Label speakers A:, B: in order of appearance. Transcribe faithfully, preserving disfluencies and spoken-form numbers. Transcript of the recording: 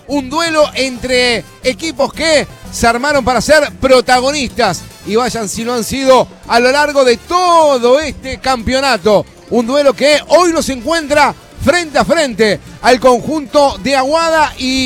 A: un duelo entre equipos que se armaron para ser protagonistas. Y vayan si no han sido a lo largo de todo este campeonato. Un duelo que hoy nos encuentra frente a frente al conjunto de Aguada y